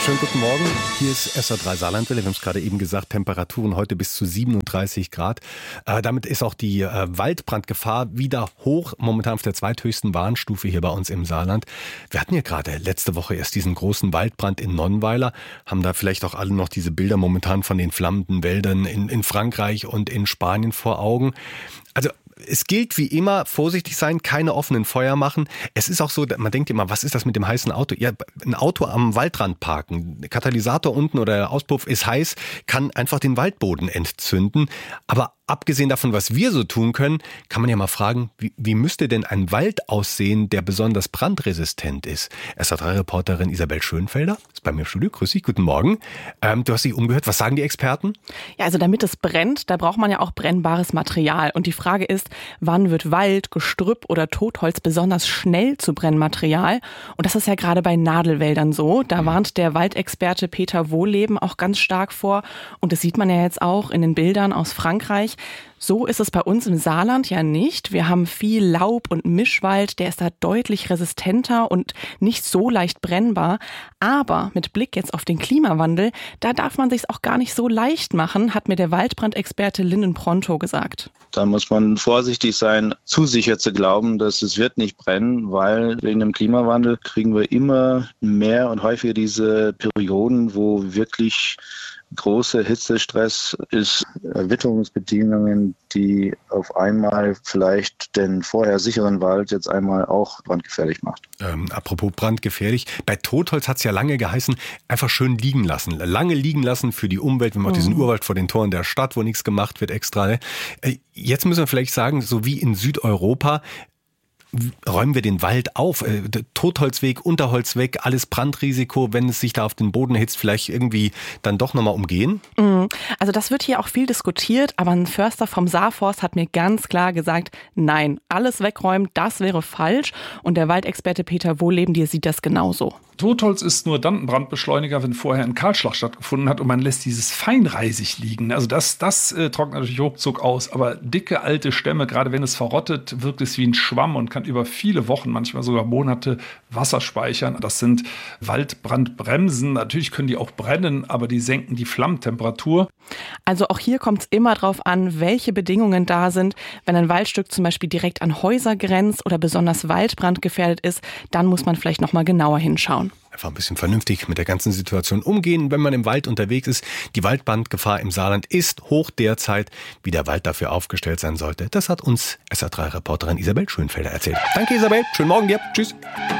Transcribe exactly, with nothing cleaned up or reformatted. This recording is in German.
Schönen guten Morgen, hier ist S R drei Saarlandwelle. Wir haben es gerade eben gesagt, Temperaturen heute bis zu siebenunddreißig Grad. Äh, damit ist auch die äh, Waldbrandgefahr wieder hoch, momentan auf der zweithöchsten Warnstufe hier bei uns im Saarland. Wir hatten ja gerade letzte Woche erst diesen großen Waldbrand in Nonnweiler, haben da vielleicht auch alle noch diese Bilder momentan von den flammenden Wäldern in, in Frankreich und in Spanien vor Augen. Also es gilt wie immer, vorsichtig sein, keine offenen Feuer machen. Es ist auch so, man denkt immer, was ist das mit dem heißen Auto? Ja, ein Auto am Waldrand parken, der Katalysator unten oder der Auspuff ist heiß, kann einfach den Waldboden entzünden. Aber abgesehen davon, was wir so tun können, kann man ja mal fragen, wie, wie müsste denn ein Wald aussehen, der besonders brandresistent ist? S R drei Reporterin Isabel Schönfelder ist bei mir im Studio. Grüß dich, guten Morgen. Ähm, du hast dich umgehört. Was sagen die Experten? Ja, also damit es brennt, da braucht man ja auch brennbares Material. Und die Frage ist, wann wird Wald, Gestrüpp oder Totholz besonders schnell zu Brennmaterial? Und das ist ja gerade bei Nadelwäldern so. Da warnt der Waldexperte Peter Wohleben auch ganz stark vor. Und das sieht man ja jetzt auch in den Bildern aus Frankreich. So ist es bei uns im Saarland ja nicht. Wir haben viel Laub- und Mischwald, der ist da deutlich resistenter und nicht so leicht brennbar. Aber mit Blick jetzt auf den Klimawandel, da darf man sich's auch gar nicht so leicht machen, hat mir der Waldbrandexperte Linden Pronto gesagt. Da muss man vorsichtig sein, zu sicher zu glauben, dass es wird nicht brennen, weil wegen dem Klimawandel kriegen wir immer mehr und häufiger diese Perioden, wo wirklich großer Hitzestress ist, Witterungsbedingungen, die auf einmal vielleicht den vorher sicheren Wald jetzt einmal auch brandgefährlich macht. Ähm, apropos brandgefährlich, bei Totholz hat es ja lange geheißen, einfach schön liegen lassen. Lange liegen lassen für die Umwelt. Wir haben auch diesen mhm. Urwald vor den Toren der Stadt, wo nichts gemacht wird extra. Ne? Jetzt müssen wir vielleicht sagen, so wie in Südeuropa, räumen wir den Wald auf, äh, Totholzweg, Unterholz weg, alles Brandrisiko, wenn es sich da auf den Boden hitzt, vielleicht irgendwie dann doch nochmal umgehen? Also das wird hier auch viel diskutiert, aber ein Förster vom Saarforst hat mir ganz klar gesagt, nein, alles wegräumen, das wäre falsch. Und der Waldexperte Peter Wohleben, der sieht das genauso. Totholz ist nur dann ein Brandbeschleuniger, wenn vorher ein Kahlschlag stattgefunden hat und man lässt dieses feinreisig liegen. Also das, das äh, trocknet natürlich ruckzuck aus. Aber dicke, alte Stämme, gerade wenn es verrottet, wirkt es wie ein Schwamm und kann über viele Wochen, manchmal sogar Monate Wasser speichern. Das sind Waldbrandbremsen. Natürlich können die auch brennen, aber die senken die Flammentemperatur. Also auch hier kommt es immer drauf an, welche Bedingungen da sind. Wenn ein Waldstück zum Beispiel direkt an Häuser grenzt oder besonders waldbrandgefährdet ist, dann muss man vielleicht noch mal genauer hinschauen. Einfach ein bisschen vernünftig mit der ganzen Situation umgehen, wenn man im Wald unterwegs ist. Die Waldbrandgefahr im Saarland ist hoch derzeit. Wie der Wald dafür aufgestellt sein sollte, das hat uns S R drei Reporterin Isabel Schönfelder erzählt. Danke Isabel, schönen Morgen dir. Tschüss.